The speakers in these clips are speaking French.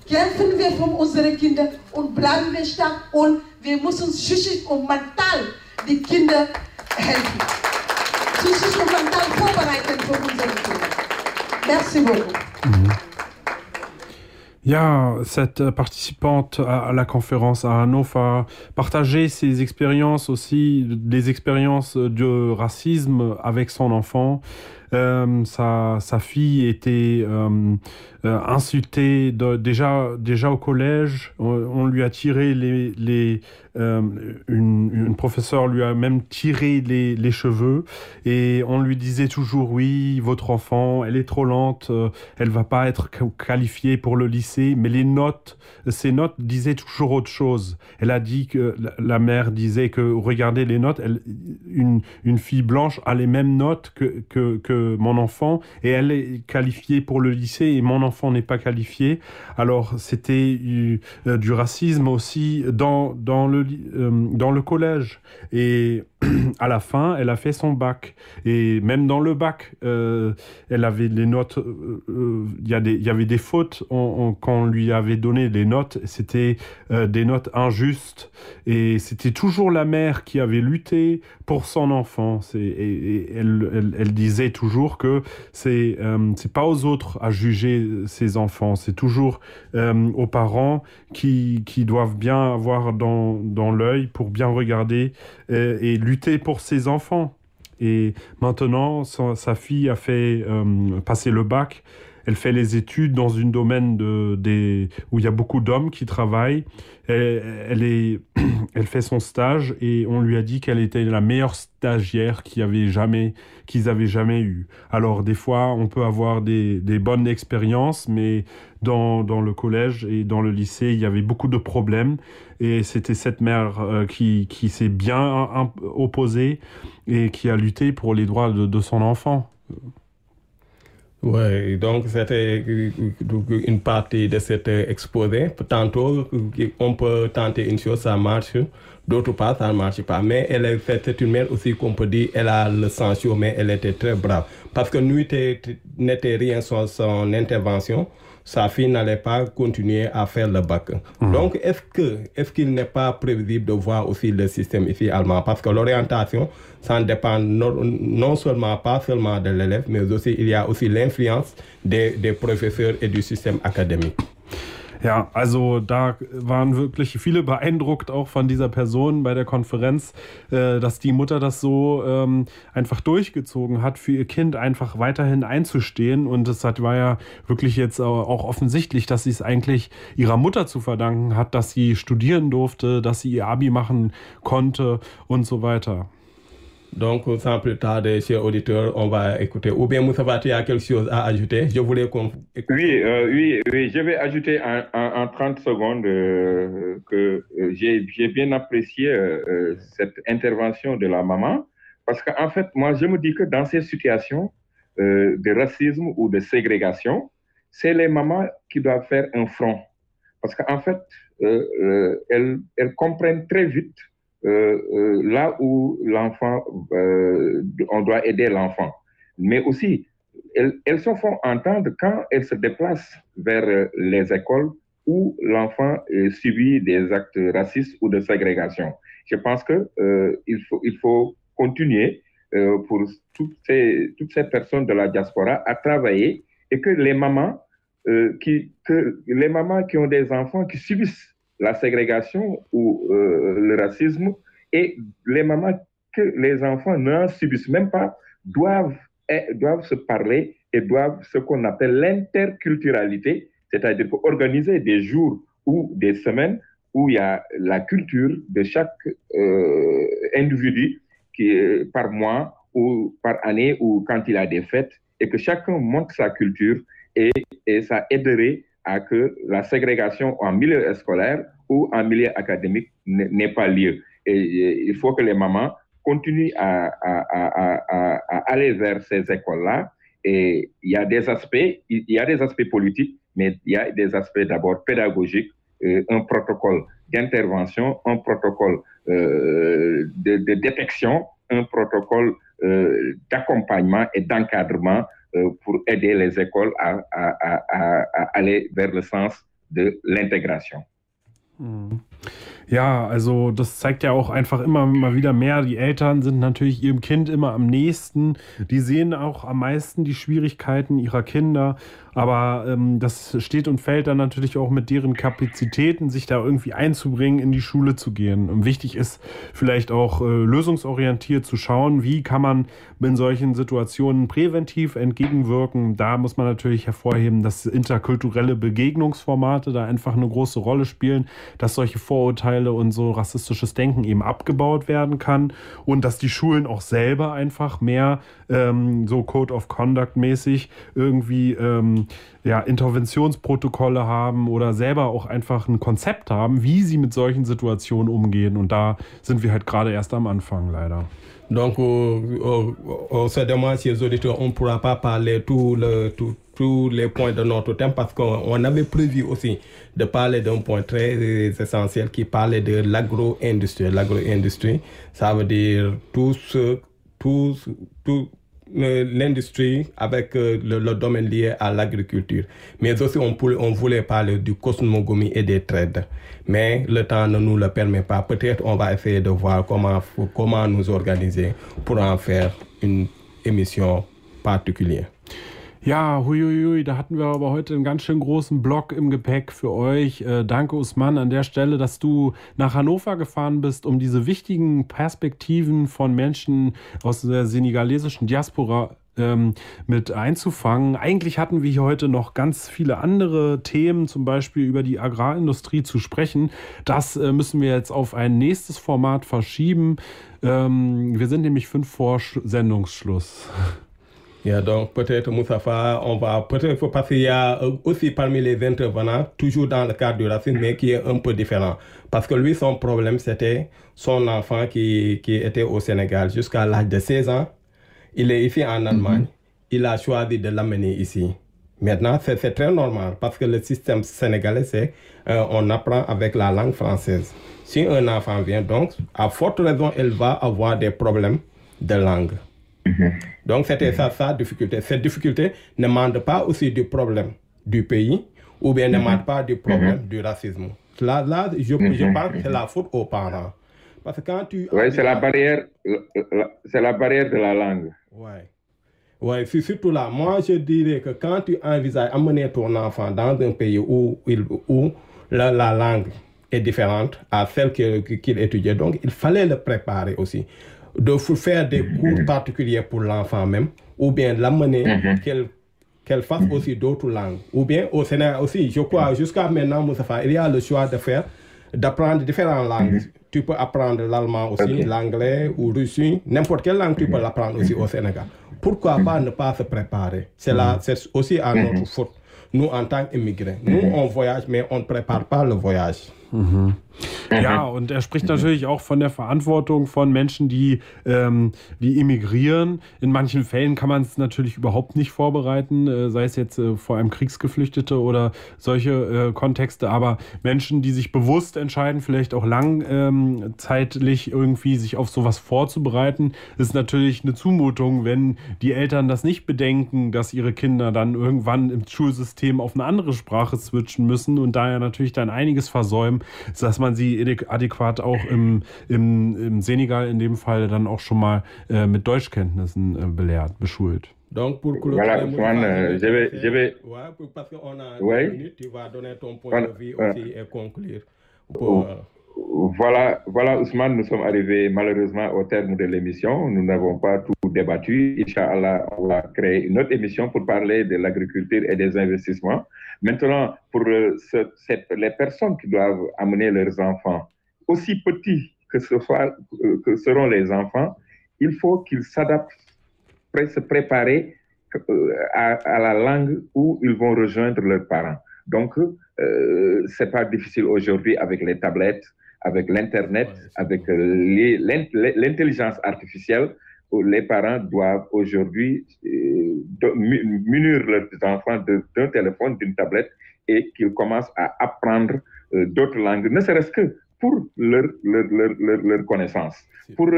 kämpfen wir für unsere Kinder und bleiben wir stark und wir müssen psychisch und mental die Kinder helfen. Psychisch und mental vorbereiten für unsere Kinder. Merci beaucoup. Ja, cette participante à la conférence à Hanovre a partagé ses expériences aussi, des expériences de racisme avec son enfant. Sa fille était insultée déjà au collège. On lui a tiré une professeure lui a même tiré les cheveux et on lui disait toujours oui, votre enfant, elle est trop lente, elle va pas être qualifiée pour le lycée. Mais ses notes disaient toujours autre chose. Elle a dit que la mère disait que regardez les notes, une fille blanche a les mêmes notes que mon enfant et elle est qualifiée pour le lycée et mon enfant n'est pas qualifié. Alors c'était du racisme aussi dans le collège et à la fin elle a fait son bac et même dans le bac elle avait les notes il y avait des fautes quand on lui avait donné des notes, c'était des notes injustes et c'était toujours la mère qui avait lutté pour son enfant et elle disait toujours que c'est pas aux autres à juger ses enfants, c'est toujours aux parents qui doivent bien avoir dans l'œil pour bien regarder et lutter pour ses enfants. Et maintenant, sa fille a fait passer le bac. Elle fait les études dans un domaine où il y a beaucoup d'hommes qui travaillent. Elle fait son stage et on lui a dit qu'elle était la meilleure stagiaire qu'ils avaient jamais eu. Alors des fois, on peut avoir des bonnes expériences, mais dans le collège et dans le lycée, il y avait beaucoup de problèmes. Et c'était cette mère qui s'est bien opposée et qui a lutté pour les droits de son enfant. Oui, donc c'était une partie de cet exposé. Tantôt, on peut tenter une chose, ça marche, d'autre part, ça ne marche pas. Mais elle est faite une mère aussi qu'on peut dire, elle a le sang chaud, mais elle était très brave. Parce que nous, n'était rien sur son intervention. Sa fille n'allait pas continuer à faire le bac. Donc, est-ce qu'il n'est pas prévisible de voir aussi le système ici allemand? Parce que l'orientation, ça dépend non seulement, pas seulement de l'élève, mais aussi il y a aussi l'influence des professeurs et du système académique. Ja, also da waren wirklich viele beeindruckt auch von dieser Person bei der Konferenz, dass die Mutter das so einfach durchgezogen hat, für ihr Kind einfach weiterhin einzustehen. Und es war ja wirklich jetzt auch offensichtlich, dass sie es eigentlich ihrer Mutter zu verdanken hat, dass sie studieren durfte, dass sie ihr Abi machen konnte und so weiter. Donc, sans plus tarder, chers auditeurs, on va écouter. Ou bien, Moussa Fati a quelque chose à ajouter? Je voulais qu'on... Oui, je vais ajouter en 30 secondes que j'ai bien apprécié cette intervention de la maman, parce qu'en fait, moi, je me dis que dans ces situations de racisme ou de ségrégation, c'est les mamans qui doivent faire un front. Parce qu'en fait, elles comprennent très vite là où l'enfant, on doit aider l'enfant. Mais aussi, elles se font entendre quand elles se déplacent vers les écoles où l'enfant subit des actes racistes ou de ségrégation. Je pense qu'il faut continuer pour toutes ces personnes de la diaspora à travailler et que les mamans qui ont des enfants qui subissent la ségrégation ou le racisme et les mamans que les enfants n'en subissent même pas doivent se parler et doivent ce qu'on appelle l'interculturalité, c'est-à-dire organiser des jours ou des semaines où il y a la culture de chaque individu par mois ou par année ou quand il a des fêtes et que chacun montre sa culture et ça aiderait à que la ségrégation en milieu scolaire ou en milieu académique n'ait pas lieu. Et il faut que les mamans continuent à aller vers ces écoles-là. Et il y a des aspects politiques, mais il y a des aspects d'abord pédagogiques, un protocole d'intervention, un protocole de détection, un protocole d'accompagnement et d'encadrement pour aider les écoles à aller vers le sens de l'intégration. Ja, also das zeigt ja auch einfach immer mal wieder mehr. Die Eltern sind natürlich ihrem Kind immer am nächsten. Die sehen auch am meisten die Schwierigkeiten ihrer Kinder. Aber das steht und fällt dann natürlich auch mit deren Kapazitäten, sich da irgendwie einzubringen, in die Schule zu gehen. Und wichtig ist vielleicht auch lösungsorientiert zu schauen, wie kann man in solchen Situationen präventiv entgegenwirken. Da muss man natürlich hervorheben, dass interkulturelle Begegnungsformate da einfach eine große Rolle spielen, dass solche Vorurteile und so rassistisches Denken eben abgebaut werden kann und dass die Schulen auch selber einfach mehr so Code of Conduct mäßig irgendwie Interventionsprotokolle haben oder selber auch einfach ein Konzept haben, wie sie mit solchen Situationen umgehen. Und da sind wir halt gerade erst am Anfang, leider. Donc, c'est dommage, chers auditeurs, on ne pourra pas parler tous les points de notre thème parce qu'on avait prévu aussi de parler d'un point très essentiel qui parlait de l'agro-industrie. L'agro-industrie, ça veut dire l'industrie avec le domaine lié à l'agriculture. Mais aussi, on voulait parler du cosmogonie et des trades. Mais le temps ne nous le permet pas. Peut-être on va essayer de voir comment nous organiser pour en faire une émission particulière. Ja, huiuiui, da hatten wir aber heute einen ganz schön großen Block im Gepäck für euch. Danke, Usman, an der Stelle, dass du nach Hannover gefahren bist, um diese wichtigen Perspektiven von Menschen aus der senegalesischen Diaspora mit einzufangen. Eigentlich hatten wir hier heute noch ganz viele andere Themen, zum Beispiel über die Agrarindustrie zu sprechen. Das müssen wir jetzt auf ein nächstes Format verschieben. Wir sind nämlich 5 vor Sendungsschluss. Yeah, donc peut-être Moustapha, parce qu'il y a aussi parmi les intervenants, toujours dans le cadre du racisme, mais qui est un peu différent. Parce que lui, son problème, c'était son enfant qui était au Sénégal jusqu'à l'âge de 16 ans. Il est ici en Allemagne. Il a choisi de l'amener ici. Maintenant, c'est très normal parce que le système sénégalais, c'est on apprend avec la langue française. Si un enfant vient, donc, à forte raison, il va avoir des problèmes de langue. Donc, c'était ça, difficulté. Cette difficulté ne demande pas aussi du problème du pays ou bien ne demande pas du problème du racisme. Là, je pense que c'est la faute aux parents. Parce que quand tu... Oui, c'est la barrière de la langue. Ouais, c'est surtout là. Moi, je dirais que quand tu envisages amener ton enfant dans un pays où la langue est différente à celle qu'il étudiait, donc il fallait le préparer aussi. De faire des cours particuliers pour l'enfant même, ou bien l'amener qu'elle fasse aussi d'autres langues. Ou bien au Sénégal aussi, je crois, jusqu'à maintenant, Moustapha, il y a le choix d'apprendre différentes langues. Tu peux apprendre l'allemand aussi, l'anglais ou le russe, n'importe quelle langue tu peux l'apprendre aussi au Sénégal. Pourquoi pas ne pas se préparer? C'est aussi à notre faute, nous en tant qu'immigrés. Nous, on voyage, mais on ne prépare pas le voyage. Ja, und er spricht natürlich auch von der Verantwortung von Menschen, die emigrieren. In manchen Fällen kann man es natürlich überhaupt nicht vorbereiten, sei es jetzt vor allem Kriegsgeflüchtete oder solche Kontexte, aber Menschen, die sich bewusst entscheiden, vielleicht auch langzeitlich irgendwie sich auf sowas vorzubereiten, ist natürlich eine Zumutung, wenn die Eltern das nicht bedenken, dass ihre Kinder dann irgendwann im Schulsystem auf eine andere Sprache switchen müssen und daher natürlich dann einiges versäumen, dass man sie adäquat auch im Senegal in dem Fall dann auch schon mal mit Deutschkenntnissen beschult. Donc pour voilà, Ousmane, je vais... Ouais, parce qu'on a 2 ouais. minutes, tu vas donner ton point de vue aussi et conclure. Voilà, Ousmane, nous sommes arrivés malheureusement au terme de l'émission. Nous n'avons pas tout débattu. Inch'Allah, on va créer une autre émission pour parler de l'agriculture et des investissements. Maintenant, pour les personnes qui doivent amener leurs enfants, aussi petits que seront les enfants, il faut qu'ils s'adaptent, se préparer à la langue où ils vont rejoindre leurs parents. Donc, c'est pas difficile aujourd'hui avec les tablettes, avec l'Internet, avec l'intelligence artificielle. Les parents doivent aujourd'hui munir leurs enfants d'un téléphone, d'une tablette et qu'ils commencent à apprendre d'autres langues, ne serait-ce que pour leur connaissance. Pour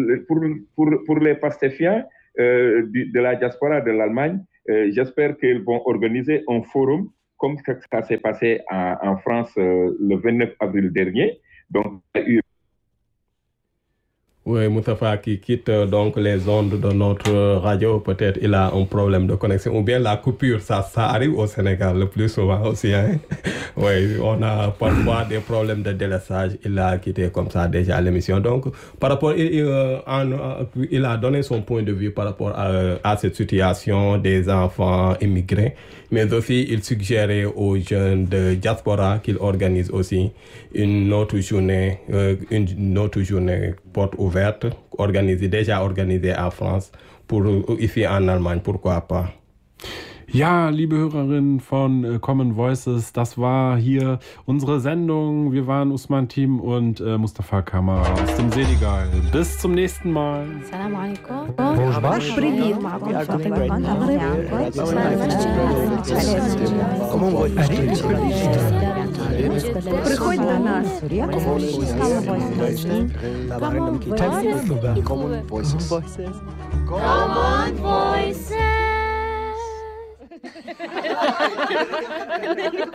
les pastéfiens de la diaspora de l'Allemagne, j'espère qu'ils vont organiser un forum comme ça s'est passé en France le 29 avril dernier. Donc, il y a eu... Oui, Moustapha qui quitte donc les ondes de notre radio, peut-être il a un problème de connexion ou bien la coupure, ça arrive au Sénégal le plus souvent aussi. Hein? Oui, on a parfois des problèmes de délaissage, il a quitté comme ça déjà l'émission. Donc, par rapport, il a donné son point de vue par rapport à cette situation des enfants immigrés, mais aussi il suggérait aux jeunes de diaspora qu'ils organisent aussi une autre journée porte ouverte, déjà organisée en France, pour ici en Allemagne, pourquoi pas. Ja, liebe Hörerinnen von Common Voices, das war hier unsere Sendung. Wir waren Usman Team und Mustafa Kamara aus dem Senegal. Bis zum nächsten Mal. Salam alaikum. Приходь до нас. Common Voices. Common Voices.